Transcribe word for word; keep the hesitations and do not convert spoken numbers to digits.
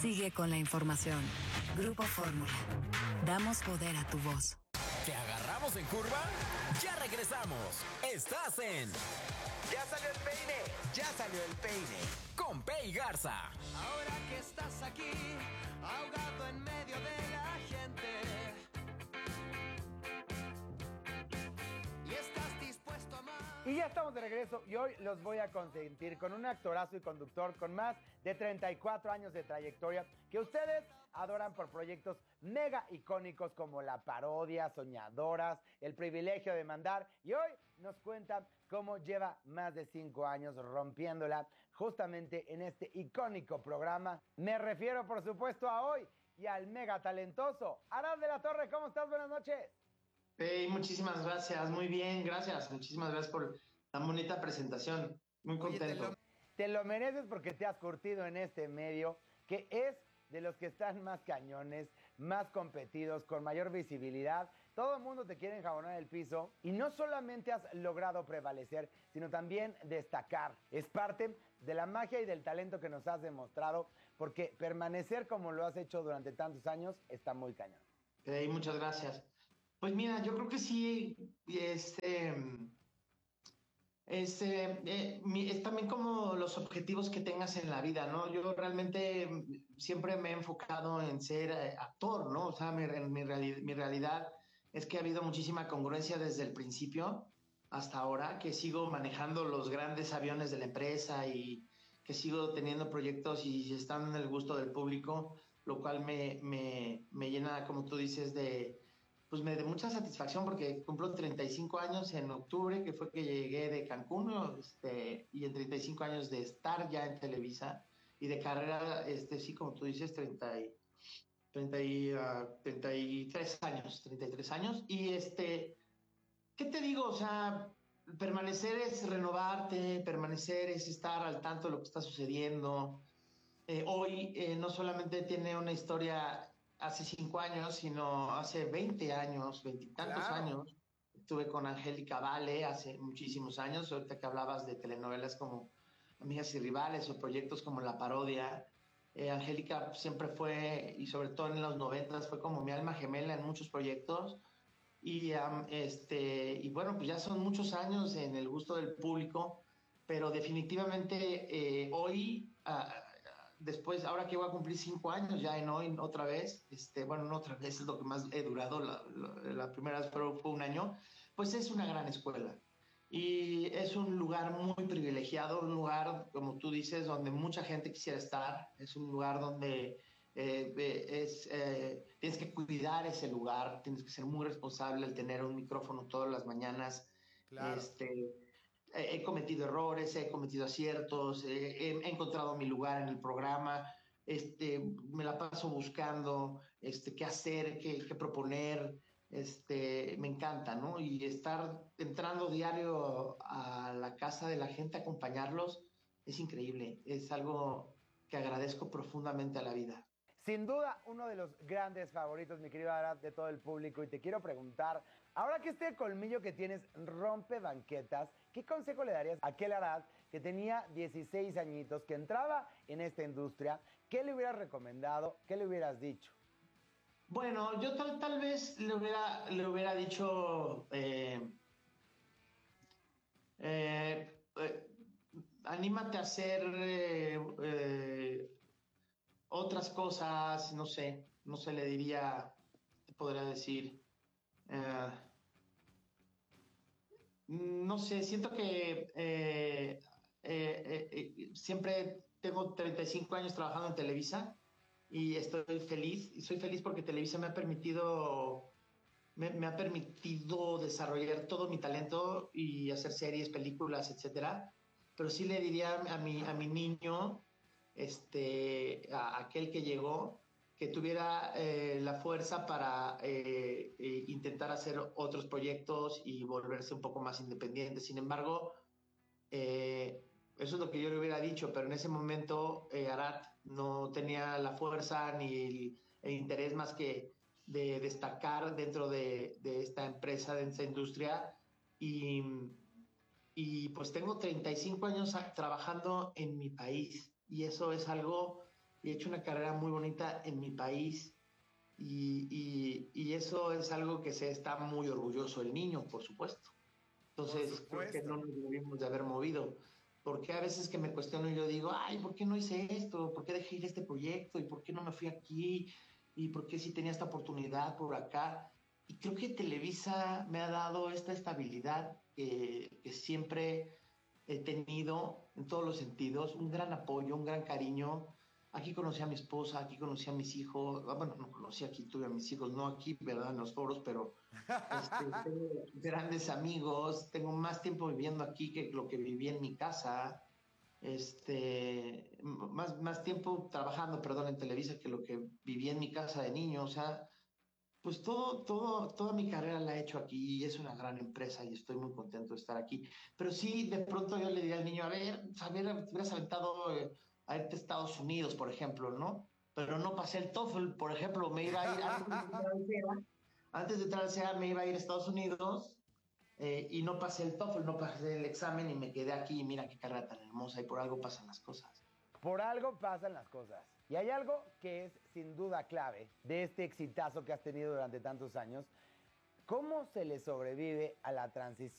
Sigue con la información. Grupo Fórmula. Damos poder a tu voz. ¿Te agarramos en curva? Ya regresamos. Estás en... ¡Ya salió el peine! ¡Ya salió el peine! Con Pei Garza. Ahora que estás aquí, ahogado en medio de la gente, y estás dispuesto a amar. Y ya estamos de regreso y hoy los voy a consentir con un actorazo y conductor con más de treinta y cuatro años de trayectoria que ustedes adoran por proyectos mega icónicos como La Parodia, Soñadoras, El Privilegio de Mandar, y hoy nos cuentan cómo lleva más de cinco años rompiéndola justamente en este icónico programa. Me refiero por supuesto a hoy y al mega talentoso Arad de la Torre. ¿Cómo estás? Buenas noches. Hey, muchísimas gracias, muy bien, gracias, muchísimas gracias por tan bonita presentación, muy contento. Oye, te, lo, te lo mereces porque te has curtido en este medio, que es de los que están más cañones, más competidos, con mayor visibilidad. Todo el mundo te quiere enjabonar el piso y no solamente has logrado prevalecer, sino también destacar. Es parte de la magia y del talento que nos has demostrado, porque permanecer como lo has hecho durante tantos años está muy cañón. Hey, muchas gracias. Pues mira, yo creo que sí, este, este, eh, mi, es también como los objetivos que tengas en la vida, ¿no? Yo realmente siempre me he enfocado en ser eh, actor, ¿no? O sea, mi, mi, reali- mi realidad es que ha habido muchísima congruencia desde el principio hasta ahora, que sigo manejando los grandes aviones de la empresa y que sigo teniendo proyectos y están en el gusto del público, lo cual me, me, me llena, como tú dices, de... pues me de mucha satisfacción porque cumplo treinta y cinco años en octubre, que fue que llegué de Cancún, este, y en treinta y cinco años de estar ya en Televisa y de carrera, este, sí, como tú dices, treinta y, treinta y, uh, treinta y tres años, treinta y tres años. Y este, ¿qué te digo? O sea, permanecer es renovarte, permanecer es estar al tanto de lo que está sucediendo. Eh, hoy eh, no solamente tiene una historia hace cinco años, sino hace veinte años, veintitantos Claro. años. Estuve con Angélica Vale hace muchísimos años, ahorita que hablabas de telenovelas como Amigas y Rivales o proyectos como La Parodia. Eh, Angélica siempre fue, y sobre todo en los noventas, fue como mi alma gemela en muchos proyectos. Y, um, este, y bueno, pues ya son muchos años en el gusto del público, pero definitivamente eh, hoy... Uh, después, ahora que voy a cumplir cinco años ya en hoy otra vez, este, bueno, no otra vez, es lo que más he durado, la, la, la primera vez pero fue un año, pues es una gran escuela. Y es un lugar muy privilegiado, un lugar, como tú dices, donde mucha gente quisiera estar, es un lugar donde eh, es, eh, tienes que cuidar ese lugar, tienes que ser muy responsable al tener un micrófono todas las mañanas. Claro. Este, he cometido errores, he cometido aciertos, eh, he encontrado mi lugar en el programa, este, me la paso buscando este, qué hacer, qué, qué proponer, este, me encanta, ¿no? Y estar entrando diario a la casa de la gente, acompañarlos, es increíble, es algo que agradezco profundamente a la vida. Sin duda, uno de los grandes favoritos, mi querido Arad, de todo el público. Y te quiero preguntar, ahora que este colmillo que tienes rompe banquetas, ¿qué consejo le darías a aquel Arad que tenía dieciséis añitos, que entraba en esta industria? ¿Qué le hubieras recomendado? ¿Qué le hubieras dicho? Bueno, yo tal, tal vez le hubiera, le hubiera dicho... Eh, eh, eh, anímate a hacer... Eh, eh, otras cosas, no sé, no sé, le diría, te podría decir, eh, no sé, siento que eh, eh, eh, eh, siempre tengo treinta y cinco años trabajando en Televisa y estoy feliz, y soy feliz porque Televisa me ha permitido, me, me ha permitido desarrollar todo mi talento y hacer series, películas, etcétera, pero sí le diría a mi, a mi niño, este, a aquel que llegó, que tuviera eh, la fuerza para eh, eh, intentar hacer otros proyectos y volverse un poco más independiente. Sin embargo, eh, eso es lo que yo le hubiera dicho, pero en ese momento eh, Arad no tenía la fuerza ni el, el interés más que de destacar dentro de, de esta empresa, de esta industria. Y, y pues tengo treinta y cinco años trabajando en mi país y eso es algo y he hecho una carrera muy bonita en mi país. Y, y, y eso es algo que se está muy orgulloso el niño, por supuesto. Entonces, Por supuesto. creo que no nos debimos de haber movido. Porque a veces que me cuestiono y yo digo, ay, ¿por qué no hice esto? ¿Por qué dejé ir este proyecto? ¿Y por qué no me fui aquí? ¿Y por qué sí tenía esta oportunidad por acá? Y creo que Televisa me ha dado esta estabilidad que, que siempre he tenido en todos los sentidos, un gran apoyo, un gran cariño. Aquí conocí a mi esposa, aquí conocí a mis hijos, ah, bueno, no conocí aquí, tuve a mis hijos, no aquí, ¿verdad? En los foros, pero este, tengo grandes amigos, tengo más tiempo viviendo aquí que lo que viví en mi casa, este, más, más tiempo trabajando, perdón, en Televisa que lo que viví en mi casa de niño, o sea, pues todo, todo, toda mi carrera la he hecho aquí y es una gran empresa y estoy muy contento de estar aquí. Pero sí, de pronto yo le diría al niño, a ver, a ver, te hubieras aventado eh, a irte a Estados Unidos, por ejemplo, ¿no? Pero no pasé el TOEFL, por ejemplo, me iba a ir, antes de entrar al C E A, antes de entrar al C E A me iba a ir a Estados Unidos eh, y no pasé el TOEFL, no pasé el examen y me quedé aquí y mira qué carrera tan hermosa y por algo pasan las cosas. Por algo pasan las cosas. Y hay algo que es sin duda clave de este exitazo que has tenido durante tantos años. ¿Cómo se le sobrevive a la transición